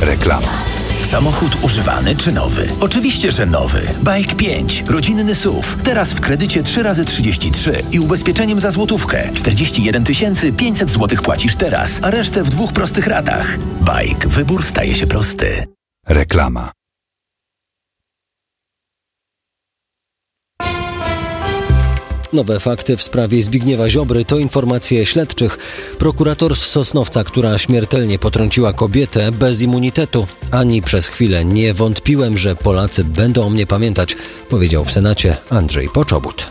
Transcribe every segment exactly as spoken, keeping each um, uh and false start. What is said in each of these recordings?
Reklama. Samochód używany czy nowy? Oczywiście, że nowy. Bajk pięć. Rodzinny S U V. Teraz w kredycie trzy razy trzydzieści trzy i ubezpieczeniem za złotówkę. czterdzieści jeden tysięcy pięćset złotych płacisz teraz, a resztę w dwóch prostych ratach. Bajk. Wybór staje się prosty. Reklama. Nowe fakty w sprawie Zbigniewa Ziobry to informacje śledczych. Prokurator z Sosnowca, która śmiertelnie potrąciła kobietę bez immunitetu. Ani przez chwilę nie wątpiłem, że Polacy będą o mnie pamiętać, powiedział w Senacie Andrzej Poczobut.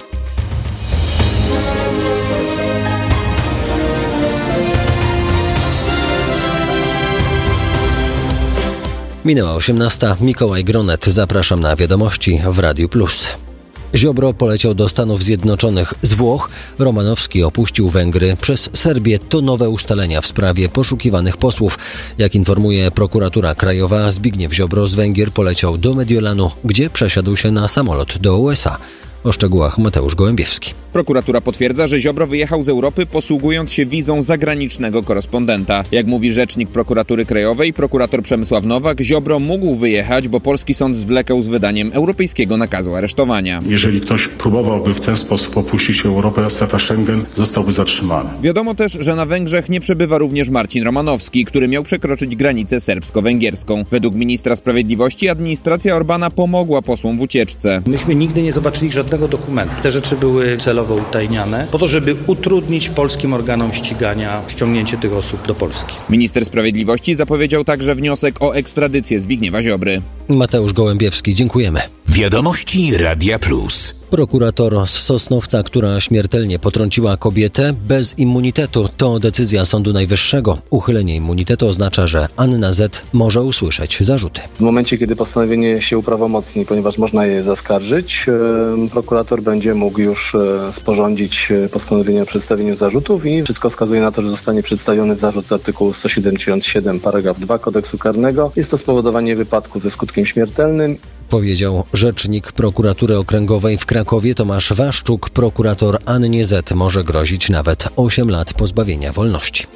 Minęła osiemnasta. Mikołaj Gronet. Zapraszam na wiadomości w Radiu Plus. Ziobro poleciał do Stanów Zjednoczonych z Włoch. Romanowski opuścił Węgry przez Serbię. To nowe ustalenia w sprawie poszukiwanych posłów. Jak informuje prokuratura krajowa, Zbigniew Ziobro z Węgier poleciał do Mediolanu, gdzie przesiadł się na samolot do U S A. O szczegółach Mateusz Gołębiewski. Prokuratura potwierdza, że Ziobro wyjechał z Europy posługując się wizą zagranicznego korespondenta. Jak mówi rzecznik prokuratury krajowej, prokurator Przemysław Nowak, Ziobro mógł wyjechać, bo polski sąd zwlekał z wydaniem europejskiego nakazu aresztowania. Jeżeli ktoś próbowałby w ten sposób opuścić Europę, strefa Schengen, zostałby zatrzymany. Wiadomo też, że na Węgrzech nie przebywa również Marcin Romanowski, który miał przekroczyć granicę serbsko-węgierską. Według ministra sprawiedliwości administracja Orbana pomogła posłom w ucieczce. Myśmy nigdy nie zobaczyli żadnego dokumentu. Te rzeczy były celowo utajniane, po to, żeby utrudnić polskim organom ścigania ściągnięcie tych osób do Polski. Minister sprawiedliwości zapowiedział także wniosek o ekstradycję Zbigniewa Ziobry. Mateusz Gołębiewski, dziękujemy. Wiadomości Radia Plus. Prokurator z Sosnowca, która śmiertelnie potrąciła kobietę bez immunitetu. To decyzja Sądu Najwyższego. Uchylenie immunitetu oznacza, że Anna Z. może usłyszeć zarzuty. W momencie, kiedy postanowienie się uprawomocni, ponieważ można je zaskarżyć, prokurator będzie mógł już sporządzić postanowienie o przedstawieniu zarzutów i wszystko wskazuje na to, że zostanie przedstawiony zarzut z artykułu sto siedemdziesiąt siedem paragraf dwa Kodeksu Karnego. Jest to spowodowanie wypadku ze skutkiem śmiertelnym. Powiedział rzecznik prokuratury okręgowej w Krakowie Tomasz Waszczuk. Prokurator Annie Z. może grozić nawet osiem lat pozbawienia wolności.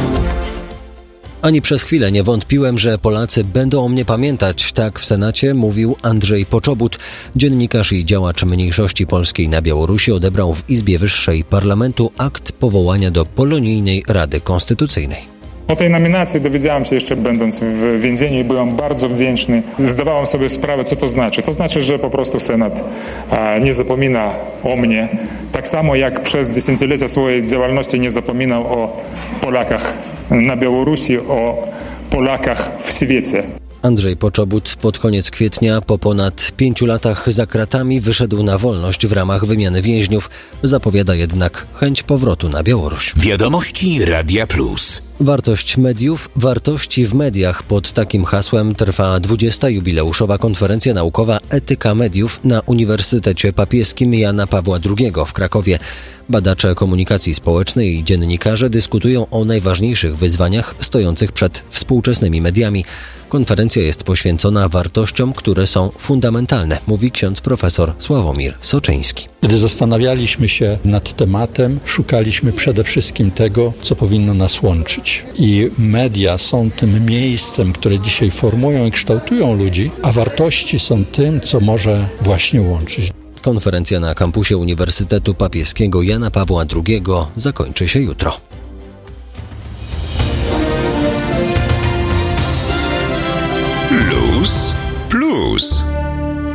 Ani przez chwilę nie wątpiłem, że Polacy będą o mnie pamiętać. Tak w Senacie mówił Andrzej Poczobut. Dziennikarz i działacz mniejszości polskiej na Białorusi odebrał w Izbie Wyższej Parlamentu akt powołania do Polonijnej Rady Konstytucyjnej. O tej nominacji dowiedziałem się jeszcze będąc w więzieniu i byłem bardzo wdzięczny. Zdawałem sobie sprawę, co to znaczy. To znaczy, że po prostu Senat a, nie zapomina o mnie. Tak samo jak przez dziesięciolecia swojej działalności nie zapominał o Polakach na Białorusi, o Polakach w świecie. Andrzej Poczobut pod koniec kwietnia po ponad pięciu latach za kratami wyszedł na wolność w ramach wymiany więźniów. Zapowiada jednak chęć powrotu na Białoruś. Wiadomości Radia Plus. Wartość mediów, wartości w mediach. Pod takim hasłem trwa dwudziesta jubileuszowa konferencja naukowa Etyka Mediów na Uniwersytecie Papieskim Jana Pawła drugiego w Krakowie. Badacze komunikacji społecznej i dziennikarze dyskutują o najważniejszych wyzwaniach stojących przed współczesnymi mediami. Konferencja jest poświęcona wartościom, które są fundamentalne, mówi ksiądz profesor Sławomir Soczyński. Gdy zastanawialiśmy się nad tematem, szukaliśmy przede wszystkim tego, co powinno nas łączyć. I media są tym miejscem, które dzisiaj formują i kształtują ludzi, a wartości są tym, co może właśnie łączyć. Konferencja na kampusie Uniwersytetu Papieskiego Jana Pawła drugiego zakończy się jutro. Plus, plus.